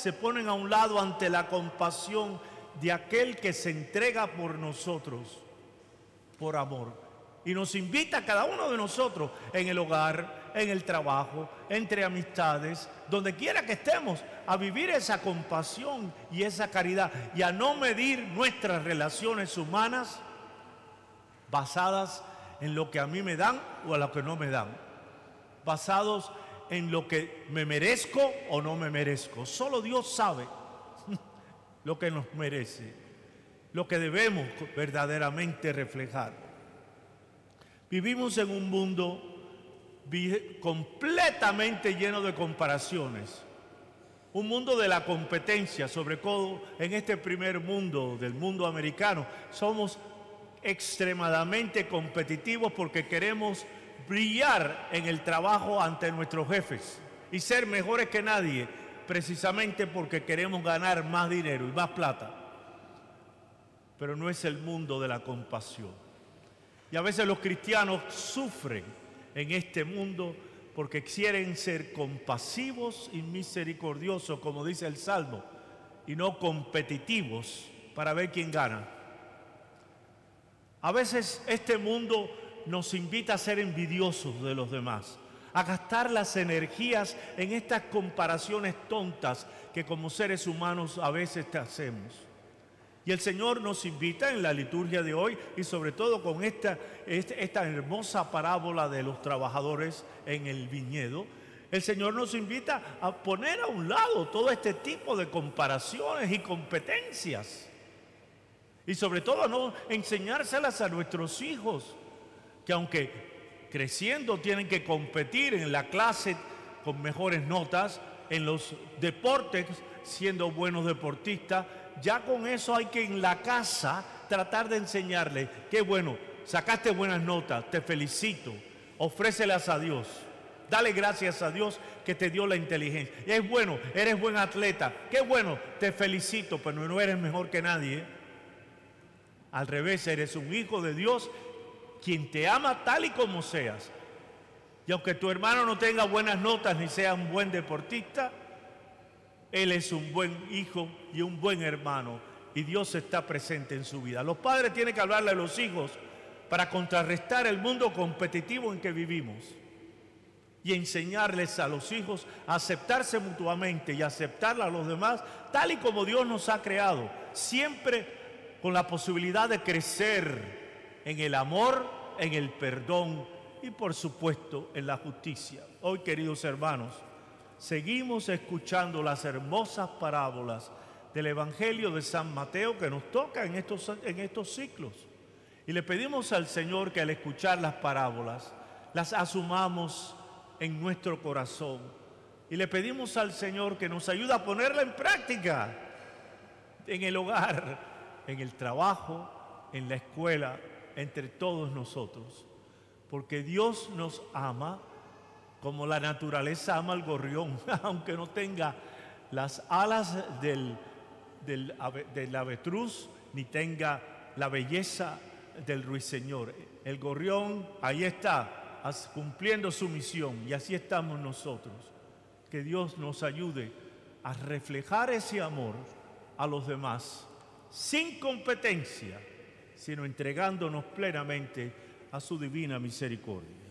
se ponen a un lado ante la compasión de aquel que se entrega por nosotros, por amor. Y nos invita a cada uno de nosotros en el hogar, en el trabajo, entre amistades, donde quiera que estemos, a vivir esa compasión y esa caridad y a no medir nuestras relaciones humanas basadas en lo que a mí me dan o a lo que no me dan, basados en lo que me merezco o no me merezco. Solo Dios sabe lo que nos merece, lo que debemos verdaderamente reflejar. Vivimos en un mundo completamente lleno de comparaciones, un mundo de la competencia, sobre todo en este primer mundo, del mundo americano. Somos extremadamente competitivos porque queremos brillar en el trabajo ante nuestros jefes y ser mejores que nadie, precisamente porque queremos ganar más dinero y más plata. Pero no es el mundo de la compasión. Y a veces los cristianos sufren en este mundo porque quieren ser compasivos y misericordiosos, como dice el Salmo, y no competitivos para ver quién gana. A veces este mundo nos invita a ser envidiosos de los demás, a gastar las energías en estas comparaciones tontas que como seres humanos a veces te hacemos. Y el Señor nos invita en la liturgia de hoy, y sobre todo con esta hermosa parábola de los trabajadores en el viñedo, el Señor nos invita a poner a un lado todo este tipo de comparaciones y competencias. Y sobre todo no enseñárselas a nuestros hijos, que aunque creciendo tienen que competir en la clase con mejores notas, en los deportes siendo buenos deportistas, ya con eso hay que en la casa tratar de enseñarle, qué bueno, sacaste buenas notas, te felicito, ofrécelas a Dios, dale gracias a Dios que te dio la inteligencia, y es bueno, eres buen atleta, qué bueno, te felicito, pero no eres mejor que nadie, ¿eh? Al revés, eres un hijo de Dios, quien te ama tal y como seas. Y aunque tu hermano no tenga buenas notas ni sea un buen deportista, él es un buen hijo y un buen hermano, y Dios está presente en su vida. Los padres tienen que hablarle a los hijos para contrarrestar el mundo competitivo en que vivimos y enseñarles a los hijos a aceptarse mutuamente y aceptar a los demás tal y como Dios nos ha creado, siempre con la posibilidad de crecer en el amor, en el perdón y por supuesto en la justicia. Hoy, queridos hermanos, seguimos escuchando las hermosas parábolas del Evangelio de San Mateo que nos toca en estos ciclos. Y le pedimos al Señor que al escuchar las parábolas las asumamos en nuestro corazón. Y le pedimos al Señor que nos ayude a ponerla en práctica en el hogar, en el trabajo, en la escuela, entre todos nosotros. Porque Dios nos ama como la naturaleza ama al gorrión, aunque no tenga las alas del avestruz, ni tenga la belleza del ruiseñor. El gorrión ahí está, cumpliendo su misión, y así estamos nosotros. Que Dios nos ayude a reflejar ese amor a los demás, sin competencia, sino entregándonos plenamente a su divina misericordia.